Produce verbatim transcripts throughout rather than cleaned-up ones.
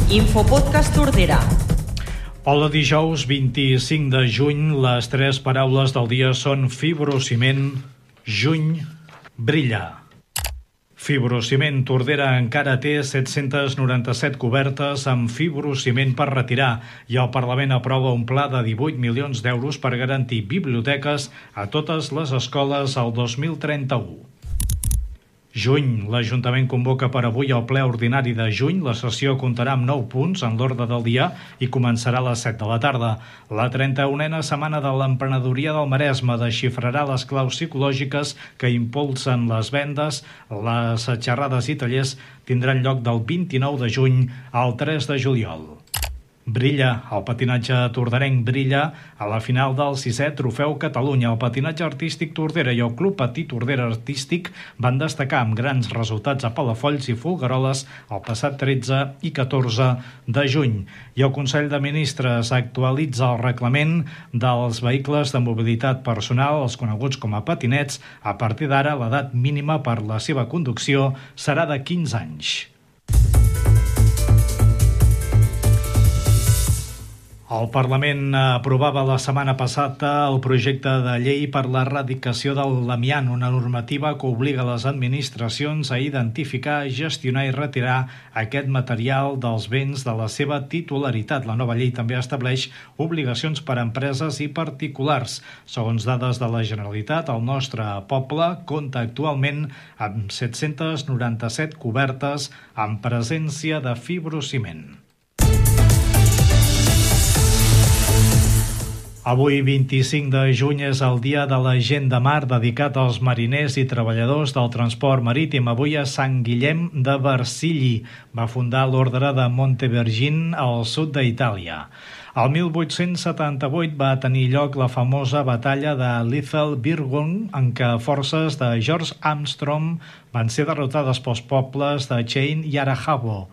Infopodcast Tordera. Hola, dijous vint-i-cinc de juny. Les tres paraules del dia són fibrociment, juny, brilla. Fibrociment Tordera encara té set-cents noranta-set cobertes amb fibrociment per retirar i el Parlament aprova un pla de divuit milions d'euros per garantir biblioteques a totes les escoles al dos mil trenta-u. Juny. L'Ajuntament convoca per avui el ple ordinari de juny. La sessió comptarà amb nou punts en l'ordre del dia i començarà a les set de la tarda. La trenta-unena setmana de l'emprenedoria del Maresme desxifrarà les claus psicològiques que impulsen les vendes. Les xerrades i tallers tindran lloc del vint-i-nou de juny al tres de juliol. Brilla. El patinatge torderenc brilla a la final del sisè Trofeu Catalunya. El patinatge artístic Tordera i el Club Patí Tordera Artístic van destacar amb grans resultats a Palafolls i Folgueroles el passat tretze i catorze de juny. I el Consell de Ministres actualitza el reglament dels vehicles de mobilitat personal, els coneguts com a patinets. A partir d'ara, l'edat mínima per la seva conducció serà de quinze anys. El Parlament aprovava la setmana passada el projecte de llei per l'erradicació de l'amiant, una normativa que obliga les administracions a identificar, gestionar i retirar aquest material dels béns de la seva titularitat. La nova llei també estableix obligacions per a empreses i particulars. Segons dades de la Generalitat, el nostre poble compta actualment amb set-cents noranta-set cobertes amb presència de fibrociment. Avui, vint-i-cinc de juny, és el dia de la Gent de Mar dedicat als mariners i treballadors del transport marítim. Avui a Sant Guillem de Versilli va fundar l'ordre de Montevergine al sud d'Itàlia. El mil vuit-cents setanta-vuit va tenir lloc la famosa batalla de Little Bighorn, en què forces de George Armstrong van ser derrotades pels pobles de Chain i Arahavo.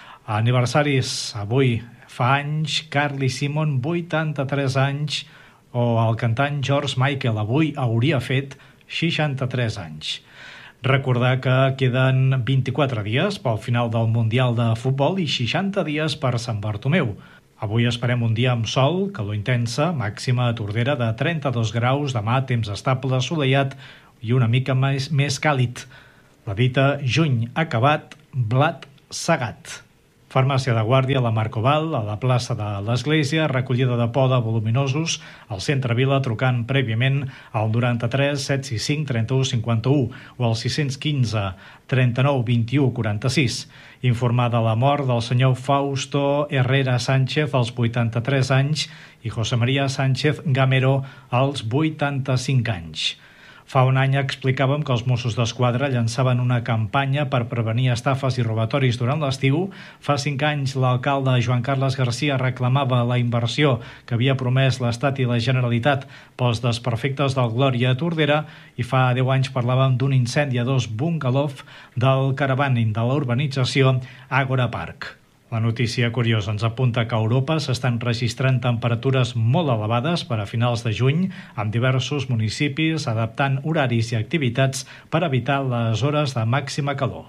Aniversaris avui. Fa anys, Carly Simon, vuitanta-tres anys, o el cantant George Michael, avui hauria fet seixanta-tres anys. Recordar que queden vint-i-quatre dies pel final del Mundial de Futbol i seixanta dies per Sant Bartomeu. Avui esperem un dia amb sol, calor intensa, màxima a Tordera de trenta-dos graus, demà temps estable, assolellat i una mica més, més càlid. La dita juny acabat, blat segat. Farmàcia de Guàrdia, la Marcoval, a la plaça de l'Església, recollida de poda voluminosos, al centre Vila, trucant prèviament al noranta-tres set sis cinc trenta-u cinquanta-u o al sis quinze trenta-nou vint-i-u quaranta-sis. Informar de la mort del senyor Fausto Herrera Sánchez als vuitanta-tres anys i José María Sánchez Gamero als vuitanta-cinc anys. Fa un any explicàvem que els Mossos d'Esquadra llançaven una campanya per prevenir estafes i robatoris durant l'estiu. Fa cinc anys l'alcalde Joan Carles Garcia reclamava la inversió que havia promès l'Estat i la Generalitat pels desperfectes del Glòria a Tordera i fa deu anys parlàvem d'un incendi a dos bungalows del caravaning de la urbanització Àgora Park. La notícia curiosa ens apunta que a Europa s'estan registrant temperatures molt elevades per a finals de juny, amb diversos municipis adaptant horaris i activitats per evitar les hores de màxima calor.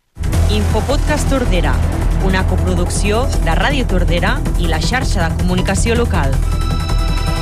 Infopodcast Tordera, una coproducció de Ràdio Tordera i la xarxa de comunicació local.